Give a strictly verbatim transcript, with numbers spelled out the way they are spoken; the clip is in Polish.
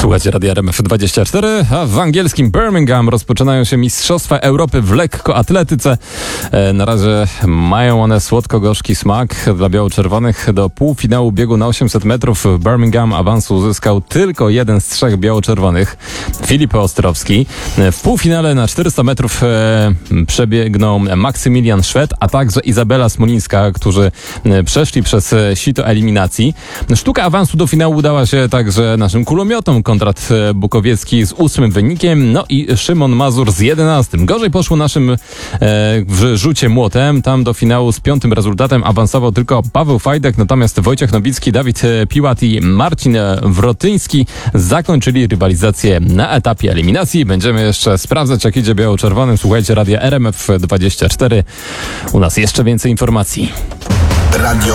Słuchajcie Radia R M F dwadzieścia cztery, a w angielskim Birmingham rozpoczynają się Mistrzostwa Europy w lekkoatletyce. E, na razie mają one słodko-gorzki smak. Dla biało-czerwonych do półfinału biegu na osiemset metrów w Birmingham awansu uzyskał tylko jeden z trzech biało-czerwonych, Filip Ostrowski. W półfinale na czterysta metrów e, przebiegną Maksymilian Szwed, a także Izabela Smolińska, którzy przeszli przez sito eliminacji. Sztuka awansu do finału udała się także naszym kulomiotom. Konrad Bukowiecki z ósmym wynikiem, no i Szymon Mazur z jedenastym. Gorzej poszło naszym e, w rzucie młotem. Tam do finału z piątym rezultatem awansował tylko Paweł Fajdek, natomiast Wojciech Nowicki, Dawid Piłat i Marcin Wrotyński zakończyli rywalizację na etapie eliminacji. Będziemy jeszcze sprawdzać, jak idzie biało-czerwonym. Słuchajcie Radia R M F dwadzieścia cztery. U nas jeszcze więcej informacji. Radio